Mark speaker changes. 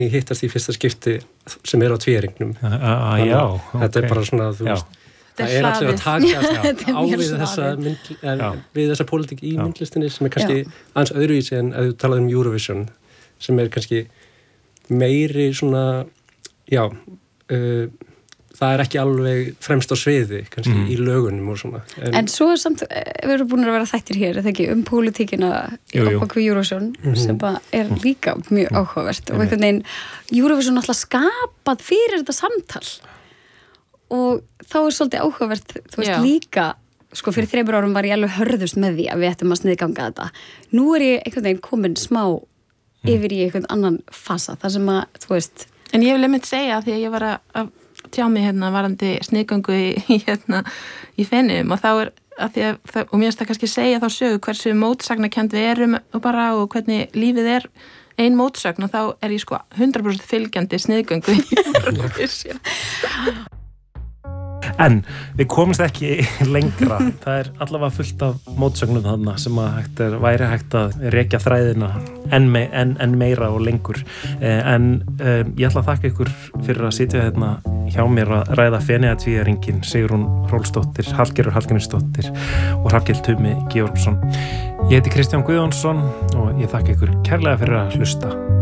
Speaker 1: hittast í fyrsta skipti sem á tvíhyrningnum.
Speaker 2: Já,
Speaker 1: þetta bara svona, þú veist, það allir að taka á við þessa pólitík í myndlistinni sem kannski aðeins öðruvísi en að þú talaði Eurovision sem kannski meiri svona, það ekki alveg fremst á sviði kannski í lögunum og svona.
Speaker 3: En svo samt, við erum búin að vera þættir hér, eða ekki, pólitíkina á baku Eurovision sem bara líka mjög áhugavert og einhvern veginn Eurovision alltaf skapað fyrir þetta samtal og þá svolítið áhugavert, þú veist, líka sko fyrir 3 árum var ég alveg hörðust með því að við ættum að sniðganga þetta. Nú ég einhvern veginn komin smá yfir í einhvern annan fasa, þar sem að, þú veist.
Speaker 4: En ég vil einmitt segja því að ég var að tjá mig varandi sniðgöngu í Feneyjum og þá að því að, og mér finnst það kannski segja þá sögu hversu mótsagnakennd við erum og hvernig lífið ein mótsögn og þá ég sko 100% fylgjandi sniðgöngu í Eurovision.
Speaker 2: En við komumst ekki lengra. Það allavega fullt af mótsögnum þarna sem að væri hægt að rekja þræðina enn meira og lengur. En ég ætla að þakka ykkur fyrir að sitja hérna hjá mér að ræða Feneyjatvíæringinn Sigrún Hrólfsdóttir, Hallgerður Hallgrímsdóttir og Hrafnkell Tumi Georgsson. Ég heiti Kristján Guðjónsson og ég þakka ykkur kærlega fyrir að hlusta.